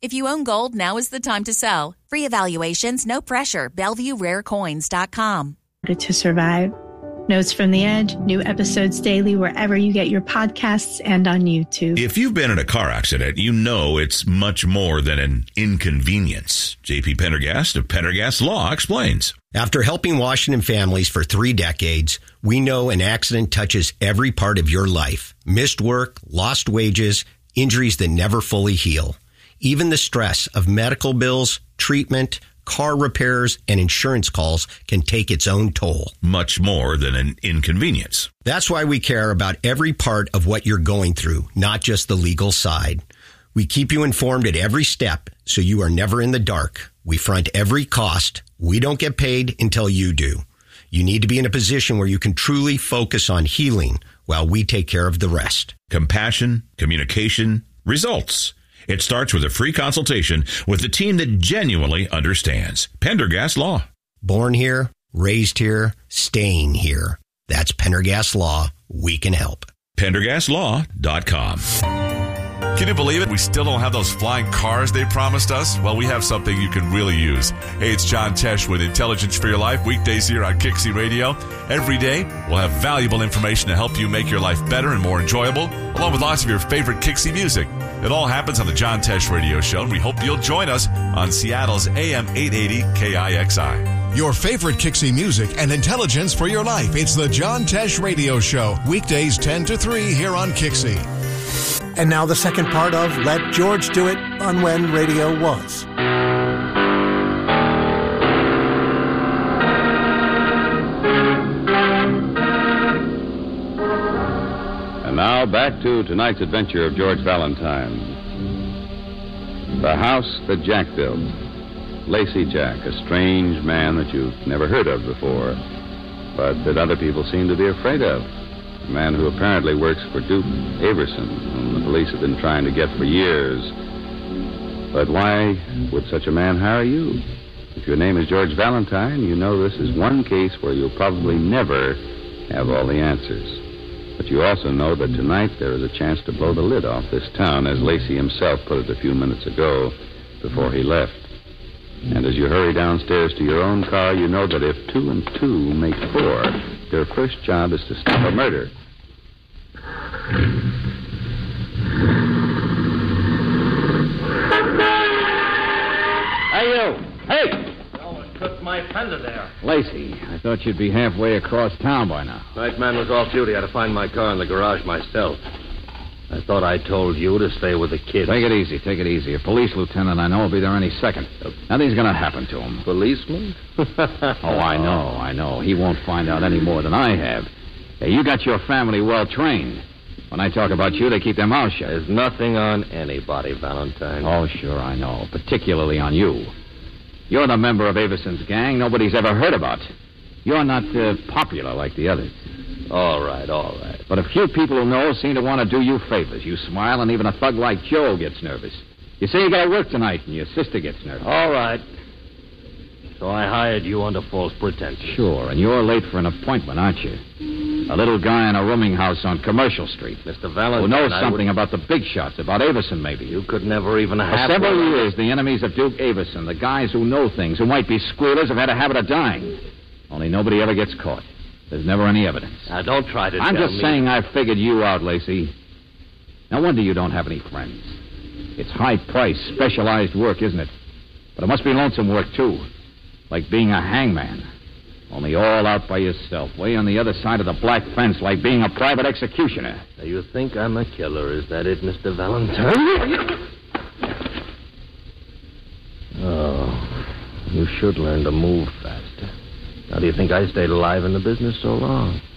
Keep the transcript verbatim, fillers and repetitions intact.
If you own gold, now is the time to sell. Free evaluations, no pressure. Bellevue Rare Coins dot com. To survive. Notes from the Edge, new episodes daily wherever you get your podcasts and on YouTube. If you've been in a car accident, you know it's much more than an inconvenience. J P Pendergast of Pendergast Law explains. After helping Washington families for three decades, we know an accident touches every part of your life. Missed work, lost wages, injuries that never fully heal. Even the stress of medical bills, treatment, car repairs, and insurance calls can take its own toll. Much more than an inconvenience. That's why we care about every part of what you're going through, not just the legal side. We keep you informed at every step, so you are never in the dark. We front every cost. We don't get paid until you do. You need to be in a position where you can truly focus on healing while we take care of the rest. Compassion, communication, results. It starts with a free consultation with a team that genuinely understands. Pendergast Law. Born here, raised here, staying here. That's Pendergast Law. We can help. Pendergast Law dot com. Can you believe it? We still don't have those flying cars they promised us? Well, we have something you can really use. Hey, it's John Tesh with Intelligence for Your Life, weekdays here on Kixie Radio. Every day, we'll have valuable information to help you make your life better and more enjoyable, along with lots of your favorite Kixie music. It all happens on the John Tesh Radio Show, and we hope you'll join us on Seattle's A M eight eighty K I X I. Your favorite Kixie music and intelligence for your life. It's the John Tesh Radio Show, weekdays ten to three here on Kixie. And now the second part of Let George Do It on When Radio Was. And now back to tonight's adventure of George Valentine. The house that Jack built. Lacey Jack, a strange man that you've never heard of before, but that other people seem to be afraid of. A man who apparently works for Duke Averson, whom the police have been trying to get for years. But why would such a man hire you? If your name is George Valentine, you know this is one case where you'll probably never have all the answers. But you also know that tonight there is a chance to blow the lid off this town, as Lacey himself put it a few minutes ago before he left. And as you hurry downstairs to your own car, you know that if two and two make four, your first job is to stop a murder. Hey, you! Hey! Someone took my fender there. Lacey, I thought you'd be halfway across town by now. Night man was off duty. I had to find my car in the garage myself. I thought I told you to stay with the kid. Take it easy, take it easy. A police lieutenant I know will be there any second. Nothing's going to happen to him. Policeman? Oh, I know, I know. He won't find out any more than I have. Hey, you got your family well trained. When I talk about you, they keep their mouths shut. There's nothing on anybody, Valentine. Oh, sure, I know. Particularly on you. You're the member of Averson's gang nobody's ever heard about. You're not uh, popular like the others. All right, all right. But a few people who know seem to want to do you favors. You smile, and even a thug like Joe gets nervous. You say you got to work tonight, and your sister gets nervous. All right. So I hired you under false pretenses. Sure, and you're late for an appointment, aren't you? A little guy in a rooming house on Commercial Street. Mister Valentine, who knows I something would... about the big shots, about Averson, maybe. You could never even have... For several years, the enemies of Duke Averson, the guys who know things, who might be squealers, have had a habit of dying. Only nobody ever gets caught. There's never any evidence. Now, don't try to I'm tell just me... saying I figured you out, Lacey. No wonder you don't have any friends. It's high-priced, specialized work, isn't it? But it must be lonesome work, too. Like being a hangman. Only all out by yourself, way on the other side of the black fence, like being a private executioner. Now, you think I'm a killer, is that it, Mister Valentine? Oh, you should learn to move faster. How do you think I stayed alive in the business so long?